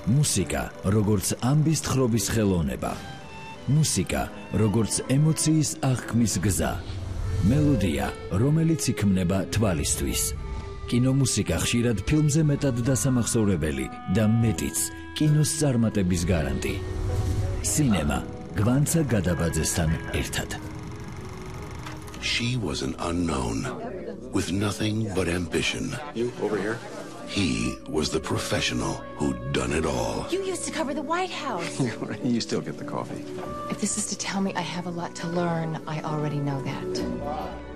მუსიკა, როგორც ამბის თხრობის ხელოვნება. მუსიკა, როგორც ემოციის აღქმის გზა. მელოდია, რომელიც იქმნება თვალისთვის. კინომუსიკა ხშირად ფილმზე მეტად დასამახსოვრებელი და მეტიც კინოს წარმატების გარანტი. სინემა გვანცა გადაბაძესთან ერთად. She was an unknown with nothing but ambition. You over here? He was the professional who'd done it all. You used to cover the White House. You still get the coffee. If this is to tell me I have a lot to learn, I already know that.